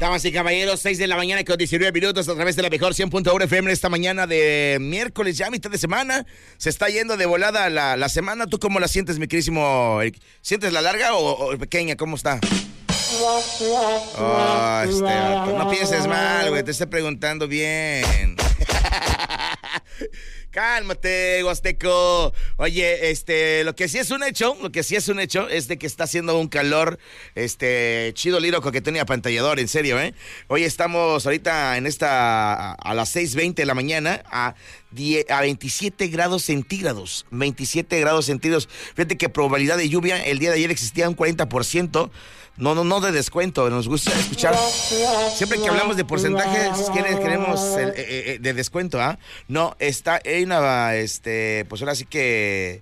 Damas y caballeros, 6 de la mañana con 19 minutos a través de la mejor 100.1 FM esta mañana de miércoles, ya mitad de semana. Se está yendo de volada la semana. ¿Tú cómo la sientes, mi queridísimo Eric? ¿Sientes la larga o pequeña? ¿Cómo está? No pienses mal, güey, te estoy preguntando bien. Cálmate, Huasteco. Oye, lo que sí es un hecho es de que está haciendo un calor, chido, liro, coquetón y apantallador, en serio, ¿eh? Hoy estamos ahorita a las 6:20 de la mañana a 27 grados centígrados. 27 grados centígrados. Fíjate que probabilidad de lluvia, el día de ayer existía un 40%. No de descuento, nos gusta escuchar. Siempre que hablamos de porcentajes, queremos de descuento, ¿ah? No, hay una, pues ahora sí que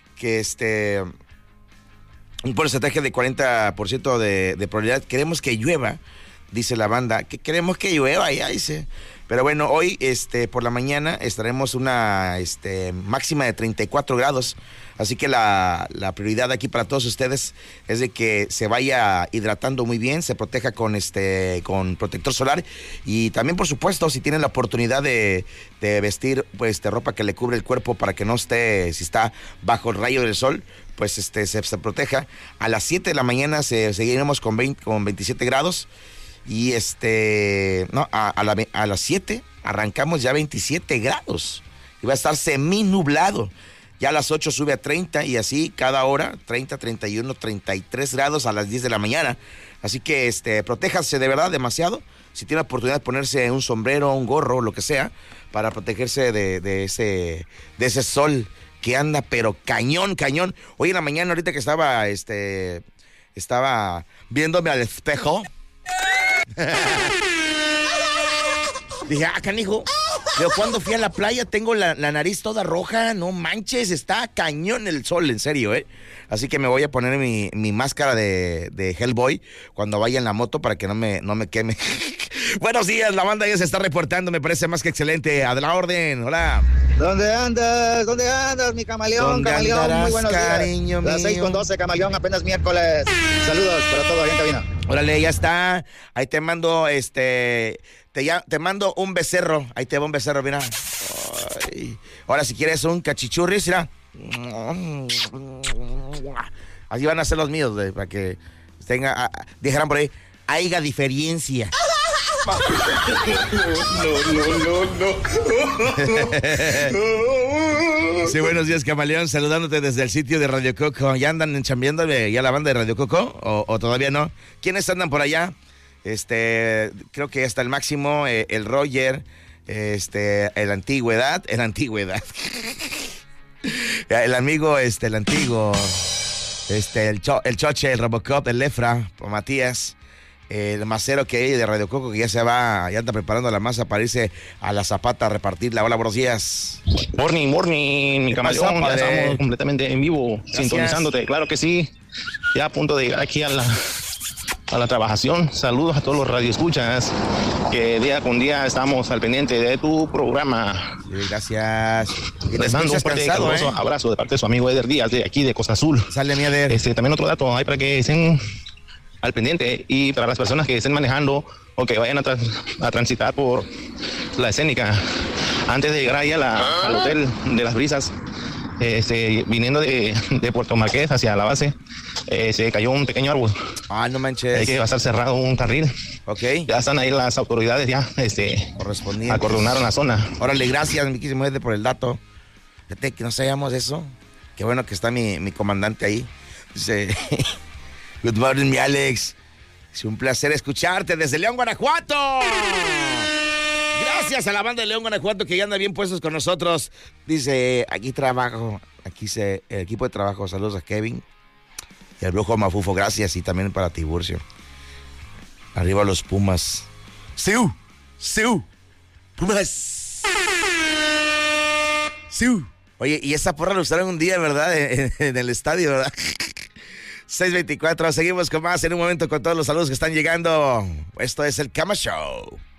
un porcentaje de 40% de probabilidad. Queremos que llueva, dice la banda, que queremos que llueva, ya dice. Pero bueno, hoy, por la mañana estaremos una, máxima de 34 grados. Así que la prioridad aquí para todos ustedes es de que se vaya hidratando muy bien, se proteja con protector solar y también, por supuesto, si tienen la oportunidad de vestir pues ropa que le cubre el cuerpo para que no esté, si está bajo el rayo del sol, pues se proteja. A las 7 de la mañana seguiremos con 27 grados y a las 7 arrancamos ya 27 grados y va a estar seminublado. Ya a las 8 sube a 30 y así cada hora, 30, 31, 33 grados a las 10 de la mañana. Así que protéjase de verdad demasiado. Si tiene la oportunidad de ponerse un sombrero, un gorro, lo que sea, para protegerse de ese sol que anda, pero cañón. Hoy en la mañana, ahorita que estaba viéndome al espejo, dije, canijo. Yo cuando fui a la playa tengo la nariz toda roja, no manches, está cañón el sol, en serio, ¿eh? Así que me voy a poner mi máscara de Hellboy cuando vaya en la moto para que no me queme. Buenos días, la banda ya se está reportando, me parece más que excelente. A la orden, hola. ¿Dónde andas, mi camaleón? ¿Dónde andarás, muy buenos días. Cariño mío? Las 6:12, camaleón, apenas miércoles. Saludos para todo allá en cabina. Órale, ya está. Ahí te mando, te mando un becerro. Ahí te va un becerro, mira. Ay. Ahora, si quieres un cachichurris, mira. Así van a ser los míos, para que dijeran por ahí, haya diferencia. No. Sí, buenos días, camaleón, saludándote desde el sitio de Radio Coco. ¿Ya andan chambeando ya la banda de Radio Coco o todavía no? ¿Quiénes andan por allá? Creo que hasta el máximo, el Roger, el antigüedad, el amigo, el antiguo, el Choche, el Robocop, el Lefra, Matías, el macero que hay de Radio Coco, que ya anda preparando la masa para irse a la Zapata a repartirla. Hola, buenos días. Morning, mi camaleón, ya estamos completamente en vivo, gracias. Sintonizándote, claro que sí, ya a punto de llegar aquí a la trabajación. Saludos a todos los radioescuchas que día con día estamos al pendiente de tu programa. Sí, gracias. Les mando un fuerte caluroso abrazo de parte de su amigo Eder Díaz de aquí de Costa Azul. Sale mi Eder. También otro dato hay para que estén al pendiente y para las personas que estén manejando o que vayan a transitar por la escénica antes de llegar ahí al hotel de las Brisas, viniendo de Puerto Marqués hacia la base, se cayó un pequeño árbol. No manches. Hay que va a estar cerrado un carril. Ok. Ya están ahí las autoridades acordonaron la zona. Órale, gracias, mi quísimo Eder, por el dato. Fíjate que no sabíamos eso. Qué bueno que está mi comandante ahí. Dice, good morning, mi Alex. Es un placer escucharte desde León, Guanajuato. Gracias a la banda de León, Guanajuato, que ya anda bien puestos con nosotros. Dice, aquí trabajo, el equipo de trabajo. Saludos a Kevin y al Brujo Mafufo, gracias. Y también para Tiburcio. Arriba los Pumas. ¡Siu! ¡Pumas! ¡Siu! Oye, y esa porra lo usaron un día, ¿verdad? En el estadio, ¿verdad? 6:24, seguimos con más en un momento con todos los saludos que están llegando. Esto es el Cama Show.